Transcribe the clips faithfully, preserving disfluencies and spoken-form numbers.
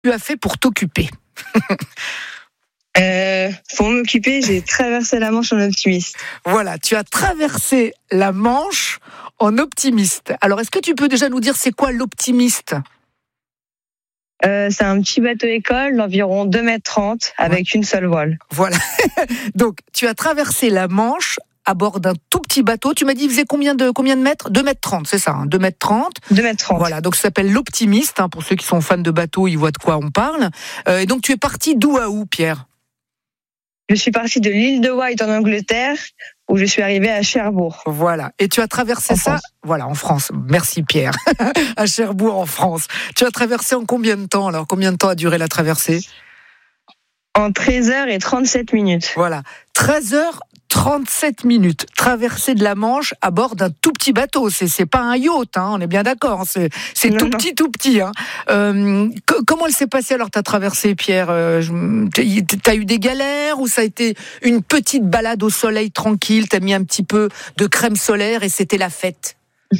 tu as fait pour t'occuper? Euh, pour m'occuper, j'ai traversé la Manche en optimiste. Voilà, tu as traversé la Manche en optimiste. Alors, est-ce que tu peux déjà nous dire c'est quoi l'optimiste? Euh, c'est un petit bateau école d'environ deux mètres trente avec ouais. une seule voile. Voilà. Donc, tu as traversé la Manche à bord d'un tout petit bateau. Tu m'as dit, il faisait combien de, combien de mètres? deux mètres trente, c'est ça, hein, deux mètres trente. deux mètres trente. Voilà, donc ça s'appelle l'optimiste. Hein, pour ceux qui sont fans de bateaux, ils voient de quoi on parle. Euh, et donc, tu es parti d'où à où, Pierre? Je suis partie de l'île de Wight en Angleterre, où je suis arrivée à Cherbourg. Voilà. Et tu as traversé en ça, France. Voilà, en France. Merci Pierre. À Cherbourg, en France. Tu as traversé en combien de temps alors? Combien de temps a duré la traversée? En treize heures et trente-sept minutes. Voilà. treize heures trente-sept minutes. Traversée de la Manche à bord d'un tout petit bateau. C'est, c'est pas un yacht, hein, on est bien d'accord. C'est, c'est non, tout non. petit, tout petit. Hein. Euh, que, comment elle s'est passée alors ta traversée, Pierre? euh, T'as eu des galères ou ça a été une petite balade au soleil tranquille? T'as mis un petit peu de crème solaire et c'était la fête?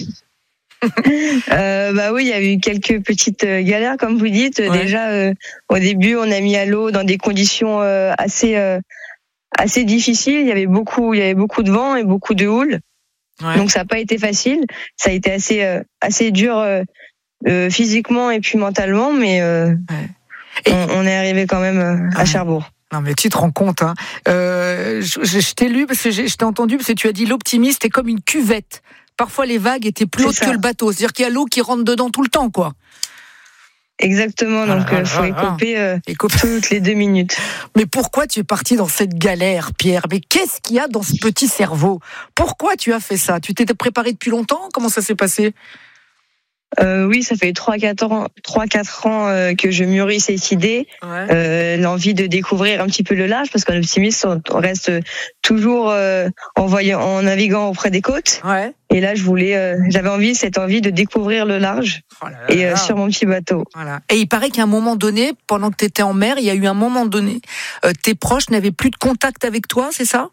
euh, bah oui, il y a eu quelques petites galères, comme vous dites. Ouais. Déjà, euh, au début, on a mis à l'eau dans des conditions euh, assez euh, assez difficiles. Il y avait beaucoup, il y avait beaucoup de vent et beaucoup de houle. Ouais. Donc ça n'a pas été facile. Ça a été assez euh, assez dur euh, euh, physiquement et puis mentalement, mais euh, ouais. et... on, on est arrivé quand même euh, à ouais. Cherbourg. Non mais tu te rends compte, hein. Euh, je, je t'ai lu parce que je t'ai entendu parce que tu as dit l'optimiste est comme une cuvette. Parfois les vagues étaient plus hautes que le bateau, c'est-à-dire qu'il y a l'eau qui rentre dedans tout le temps, quoi. Exactement, donc il ah, faut ah, écoper, euh, écoper toutes les deux minutes. Mais pourquoi tu es parti dans cette galère, Pierre? Mais qu'est-ce qu'il y a dans ce petit cerveau? Pourquoi tu as fait ça? Tu t'étais préparé depuis longtemps? Comment ça s'est passé? Euh, oui, ça fait trois quatre ans, trois quatre ans euh, que je mûris cette idée, ouais. euh, l'envie de découvrir un petit peu le large, parce qu'en optimiste, on, on reste toujours euh, en voyant, en naviguant auprès des côtes. Ouais. Et là, je voulais, euh, j'avais envie, cette envie de découvrir le large oh là là et euh, sur mon petit bateau. Voilà. Et il paraît qu'à un moment donné, pendant que tu étais en mer, il y a eu un moment donné, euh, tes proches n'avaient plus de contact avec toi, c'est ça?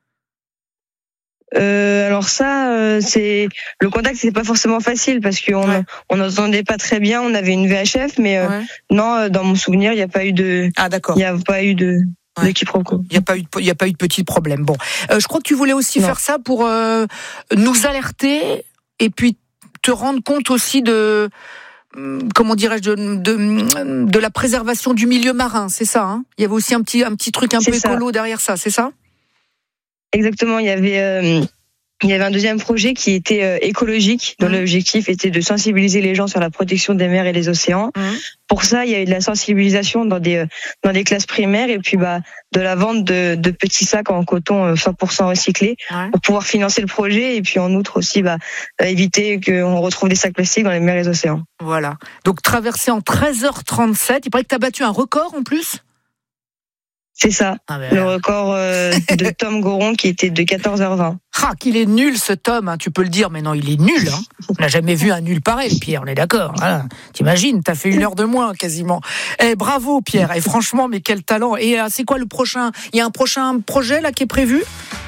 Euh, alors ça, euh, c'est le contact, c'est pas forcément facile parce qu'on ouais. on n'entendait pas très bien. On avait une V H F, mais euh, ouais. non, dans mon souvenir, il n'y a pas eu de. Ah d'accord. Il n'y a pas eu de. Ouais. Il n'y a pas eu de, il y a pas eu de petit problème. Bon, euh, je crois que tu voulais aussi non. faire ça pour euh, nous alerter et puis te rendre compte aussi de, comment dirais-je, de, de, de la préservation du milieu marin. C'est ça, hein? Il y avait aussi un petit, un petit truc un c'est peu ça. écolo derrière ça, c'est ça? Exactement, il y avait euh, il y avait un deuxième projet qui était euh, écologique, dont mmh. l'objectif était de sensibiliser les gens sur la protection des mers et des océans. Mmh. Pour ça, il y a eu de la sensibilisation dans des dans des classes primaires et puis bah de la vente de, de petits sacs en coton cent pour cent recyclés ouais. pour pouvoir financer le projet et puis en outre aussi bah éviter qu'on retrouve des sacs plastiques dans les mers et les océans. Voilà. Donc traversé en treize heures trente-sept, il paraît que tu as battu un record en plus. C'est ça, ah ben... le record euh, de Tom Goron qui était de quatorze heures vingt. Ah, qu'il est nul ce Tom, hein, tu peux le dire, mais non, il est nul. Hein. On n'a jamais vu un nul pareil, Pierre, on est d'accord. Hein. T'imagines, t'as fait une heure de moins quasiment. Eh, bravo Pierre, et franchement, mais quel talent. Et euh, c'est quoi le prochain? Il y a un prochain projet là qui est prévu?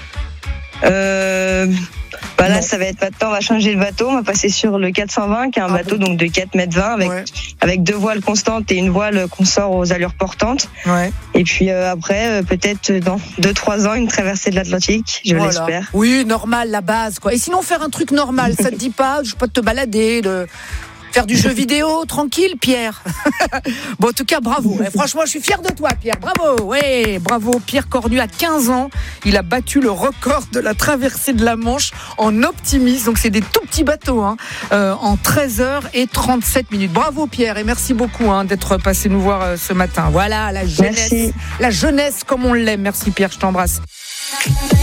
Euh... Bah là, non. ça va être maintenant, on va changer le bateau, on va passer sur le quatre cent vingt, qui est un ah bateau bon donc de quatre mètres vingt avec, ouais. avec deux voiles constantes et une voile qu'on sort aux allures portantes. Ouais. Et puis euh, après, euh, peut-être dans deux trois ans, une traversée de l'Atlantique, je voilà. l'espère. Oui, normal, la base, quoi. Et sinon, faire un truc normal, ça te dit pas, je sais pas, de te balader, de... faire du jeu vidéo, tranquille, Pierre. Bon, en tout cas, bravo. Et franchement, je suis fier de toi, Pierre. Bravo. Ouais, bravo. Pierre Cornu, à quinze ans, il a battu le record de la traversée de la Manche en optimiste. Donc, c'est des tout petits bateaux, hein, euh, en treize heures trente-sept minutes. Bravo, Pierre. Et merci beaucoup hein, d'être passé nous voir euh, ce matin. Voilà, la jeunesse. Merci. La jeunesse comme on l'aime. Merci, Pierre. Je t'embrasse.